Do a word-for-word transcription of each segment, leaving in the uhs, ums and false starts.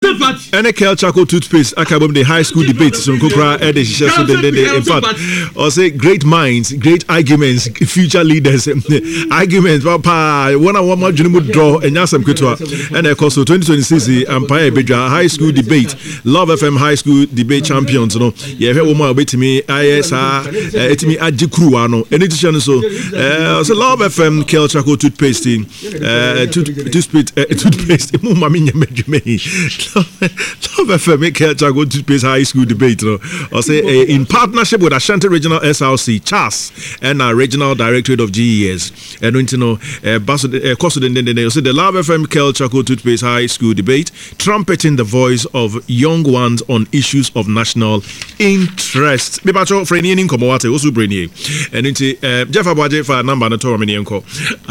Any Kel Charcoal toothpaste, I can the high school debates. So, Kukra, Ede, so in fact, or say great minds, great arguments, future leaders, arguments. Papa, one on one more draw and Yasam Kutwa, and of course, twenty twenty-six Empire Beja High School Debate, Love F M High School Debate Champions. No, yeah, here woman wait me, I S R, it me at Jikruano, and it's so, so Love F M Kel Charcoal toothpaste, uh, toothpaste, toothpaste, Mumaminya Medjumei, Love F M Kel Charcoal toothpaste High School Debate. No, or say in partnership with Ashanti Regional S R C, C A S, and our Regional Directorate of G E S, and you know, course of the the Love F M Kel Charcoal toothpaste High School Debate, trumpeting the voice of young ones on issues of national interest. Me bacho for any inko mwate osu breni. And into Jeff Abaje for number na to many inko.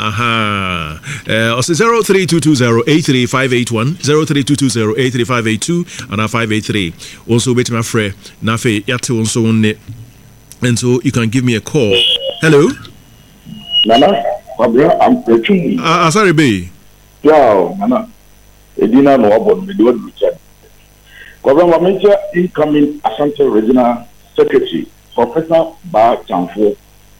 Aha. Uh, zero three two two zero eight three five eight one zero three two two zero eight three five eight two and five eight three. Also wait my friend Nafe yate also on it. And so you can give me a call. Hello. Nana, I'm preaching. Ah, sorry, be. Yeah, Nana. Edina no about me do Richard. Government Manager incoming Ashanti Regional Secretary, Professor Ba Chanfo.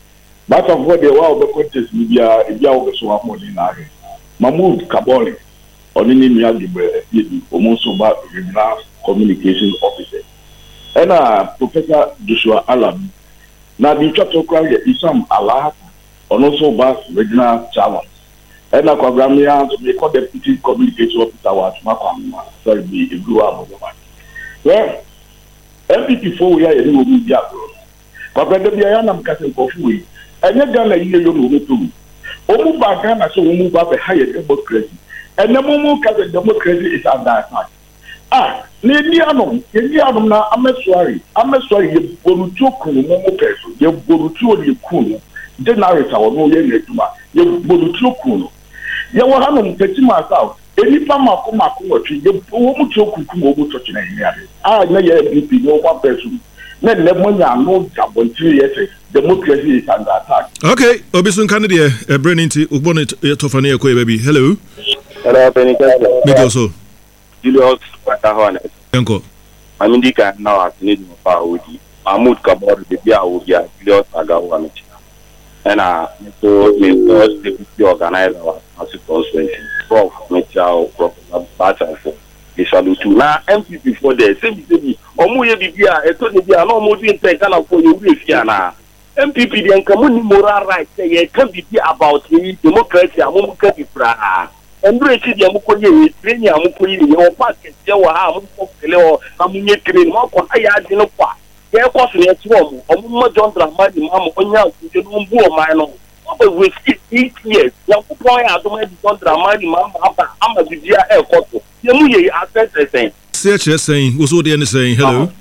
Ba Chanfo de wa obekotes media ebia obeso amodi na re. Mahmoud Kabole, onini mi agbe yedi omonso ba Regional Communication Officer. And uh, Professor Joshua Alam. Now the chapter called Isam Allah on also Bass Regional Challenge. And a Kwagramia to be called Deputy Communication Officer was Makam, sorry, be a blue arm of the man. Well, M P P four we are a new media. Kwagramia Bianam Castle Coffee, and you're gonna hear you move to Omu Bagana, so we move up a higher democracy. And the Momo Castle democracy is under attack. Ah, Nedianum, Nedianum na Ameswari, Ameswari, you Borutuku, Momo Peso, you Borutu, you Kuno, Generate our no Yenetuma, you Borutuku. You were having Petima out, any Pama Kumaku, you Bomutoku Kumo touching a Ah, no, you no one person. Let Lemonia no job on three years, democracy is under attack. Okay, Obisun Canada, a brain into Ubonnet Tofania, baby. Hello. Hello, Penny. Me also. Julius Patahone. Uncle. I'm indicating now as need of power. Mahmoud Kabor, the Bia Ugia, Julius Agawamich. And I so me first the organizer was as it was Prof Mitchell, Prof Battle for the salute to now M P P for the same city. Omuye Bia, a Tony Bia, no more in Tekana for you with Yana. M P P, the Uncommon moral rights, they can be about democracy, a moment can be fra. And British Yamukoye, Training Yamukoye, or Packet, Yawa, Mukele, Amuye Train, Moko, Ayadinopa. There was next one, or Mumma John Dramadi, Mamma, Onya, the Numbu, Milo. With eight years, Yamukoya, John Dramadi, Mamma, Amadia, El Coto. Yamuye, I said the same. Search saying, who's all the end saying, hello?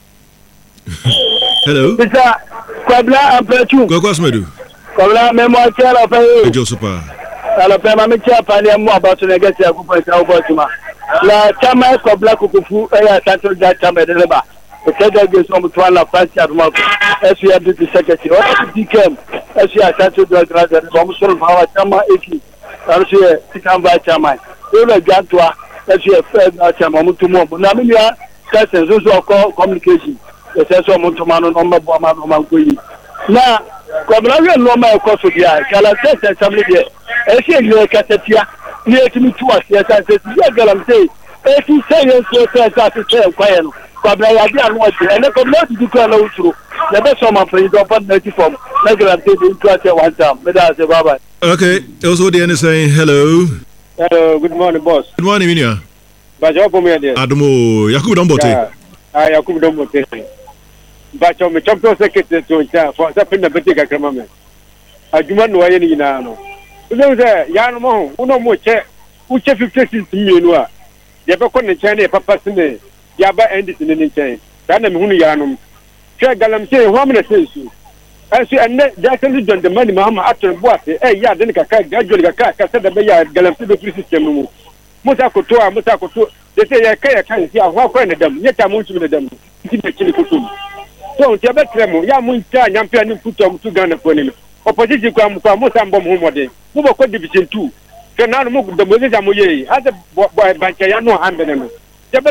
Hello? Mister Kwabla and Petu. Go, Cosmedu. Kwabla, Memoir, Chela, Josepha. Alabama Micha Pania more about to negate a group of Albertima. La Chama Kobla Kufu, a Central Chama de Leba. The Federal Gates on Mutuala, Fancy at Mark, as we have the secretary, or he came, as we are Central Drug and Bomusol Power Chama Eki, as we are Tikam by Chama. We were Gantua, as we have fed Chama Mutumo, Namia, Cousins, also call communication. The Sensor Mutumano, Nomba Boma, Nomankui. Now, Kwabla no my cost of the eye, Calas and somebody there. I say you are Casatia, near to me to us, yes, I said, I'm saying, if you say yes, yes, I say, quiet. Kwabla, I didn't want to, and I could not declare true. The best of my friends open ninety form, like I'm taking to one time, but I say, bye bye. Okay, also the end is saying hello. Hello, good morning, boss. Good morning, Minia. But you're for me, dear. Adamo, Yakub Dombote. I Yakub Dombote. But you're my champion secretary to for something that big agreement. I do not know any now. You know, young man, who no more check, who check fifty million. You have a corner China, Papa Sine, Yaba ended in any chain. Then I'm Hunianum. Check Galam say, how many says you? I see, and that's only done the money, Mamma, after what? Eh, yeah, then I can't gradually a car, I said the Bayer Galam to the system. Mutako to Mutako to, they say, I can't see how kind of them, yet I'm moving to them. So, Jabetremo, Yamunta, Yampian put on two gun upon him. Opposition come from Mosambom Homode, who were called Division two. So now the Moses Amoye, as a boy by Chayano Hamben.